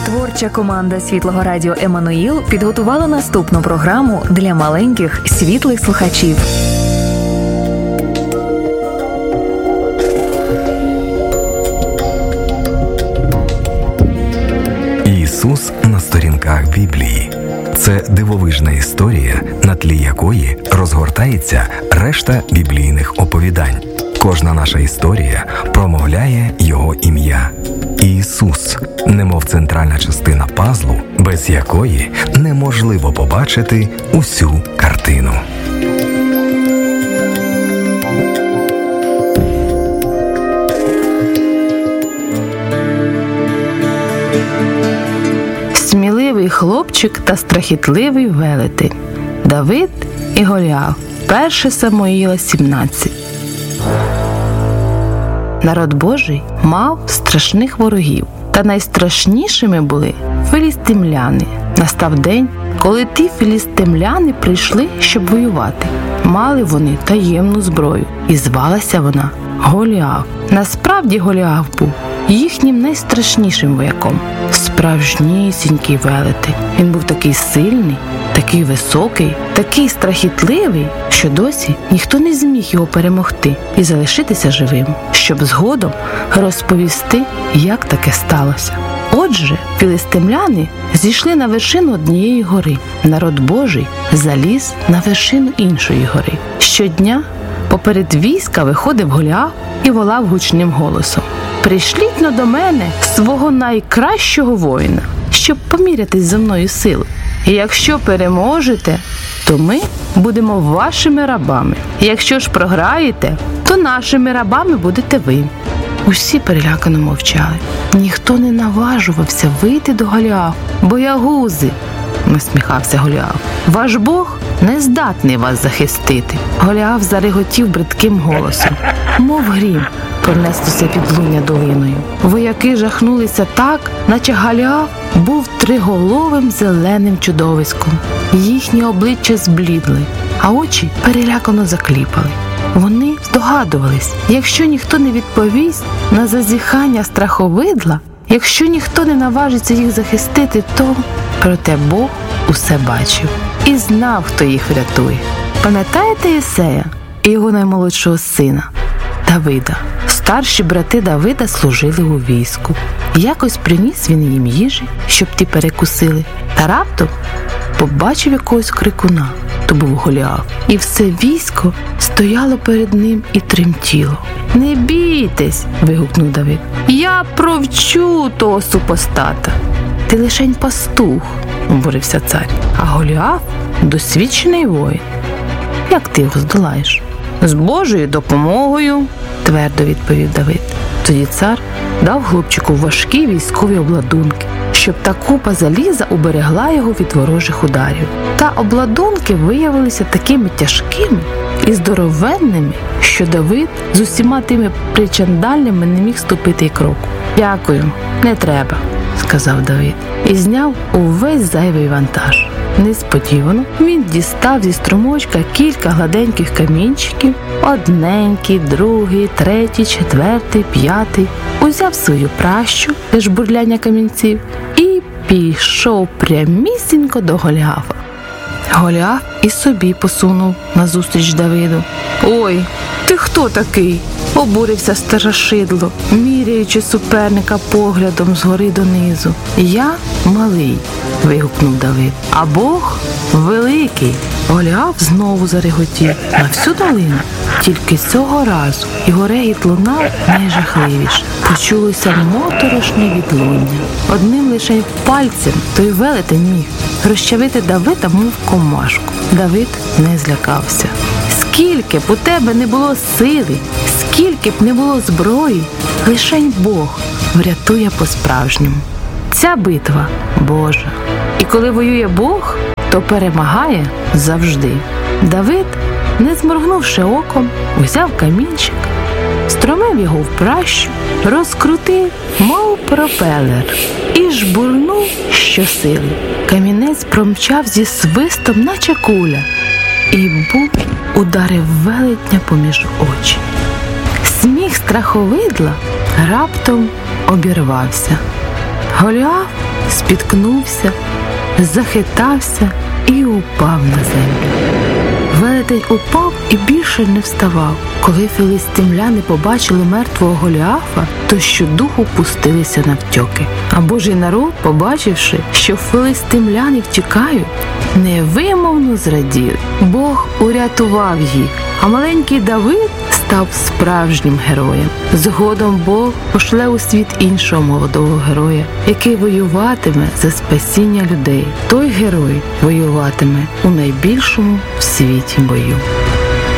Творча команда Світлого радіо «Еммануїл» підготувала наступну програму для маленьких світлих слухачів. Ісус на сторінках Біблії. Це дивовижна історія, на тлі якої розгортається решта біблійних оповідань. Кожна наша історія промовляє Його ім'я. Ісус, немов центральна частина пазлу, без якої неможливо побачити усю картину. Сміливий хлопчик та страхітливий велетень. Давид і Голіаф. 1 Самуїла 17. Народ Божий мав страшних ворогів, та найстрашнішими були філістимляни. Настав день, коли ті філістимляни прийшли, щоб воювати. Мали вони таємну зброю, і звалася вона Голіаф. Насправді Голіаф був їхнім найстрашнішим вояком. Справжнісінький велетень. Він був такий сильний, такий високий, такий страхітливий, що досі ніхто не зміг його перемогти і залишитися живим, щоб згодом розповісти, як таке сталося. Отже, філістимляни зійшли на вершину однієї гори. Народ Божий заліз на вершину іншої гори. Щодня поперед війська виходив Голіаф і волав гучним голосом: «Прийшліть-но до мене свого найкращого воїна, щоб помірятись зі мною силою. І якщо переможете, то ми будемо вашими рабами. Якщо ж програєте, то нашими рабами будете ви». Усі перелякано мовчали. Ніхто не наважувався вийти до Голіафа. «Боягузи!» – насміхався Голіаф. «Ваш Бог не здатний вас захистити». Голіаф зареготів бридким голосом. Мов грім пронеслося підлуння долиною. Вояки жахнулися так, наче Голіаф був триголовим зеленим чудовиськом. Їхні обличчя зблідли, а очі перелякано закліпали. Вони здогадувались, якщо ніхто не відповість на зазіхання страховидла, якщо ніхто не наважиться їх захистити, то... Проте Бог усе бачив і знав, хто їх врятує. Пам'ятаєте Єсея і його наймолодшого сина Давида? Старші брати Давида служили у війську. Якось приніс він їм їжі, щоб ті перекусили. Та раптом побачив якогось крикуна. То був Голіаф. І все військо стояло перед ним і тремтіло. «Не бійтесь!» – вигукнув Давид. «Я провчу того супостата!» «Ти лишень пастух!» – обурився цар. «А Голіаф – досвідчений воїн. Як ти його здолаєш?» «З Божою допомогою!» – твердо відповів Давид. Тоді цар дав хлопчику важкі військові обладунки, щоб та купа заліза уберегла його від ворожих ударів. Та обладунки виявилися такими тяжкими і здоровенними, що Давид з усіма тими причандальними не міг ступити й кроку. «Дякую, не треба», – сказав Давид, і зняв увесь зайвий вантаж. Несподівано він дістав зі струмочка кілька гладеньких камінчиків, одненький, другий, третій, четвертий, п'ятий, узяв свою пращу для жбурляння камінців і пішов прямісінько до Голіафа. Голіаф і собі посунув назустріч Давиду. «Ой, ти хто такий?» – обурився старошидло, міряючи суперника поглядом згори донизу. «Я малий», – вигукнув Давид, – «а Бог великий». Голіаф знову зареготів на всю долину. Тільки цього разу його регіт лунав найжахливіше. Почулося моторошне відлуння. Одним лише пальцем той велетень міг розчавити Давида, мов комашку. Давид не злякався. Скільки б у тебе не було сили, скільки б не було зброї, лишень Бог врятує по-справжньому. Ця битва Божа. І коли воює Бог, то перемагає завжди. Давид, не зморгнувши оком, узяв камінчик, стромив його в пращу, розкрутив, мов пропелер, і жбурнув щосили. Камінець промчав зі свистом, наче куля, і буб ударив велетня поміж очі. Сміх страховидла раптом обірвався. Голіаф спіткнувся, захитався і упав на землю. Велетень упав і більше не вставав. Коли філістимляни побачили мертвого Голіафа, то щодуху пустилися навтьоки. А Божий народ, побачивши, що філістимляни втікають, невимовно зраділи. Бог урятував їх, а маленький Давид став справжнім героєм. Згодом Бог пошле у світ іншого молодого героя, який воюватиме за спасіння людей. Той герой воюватиме у найбільшому в світі бою.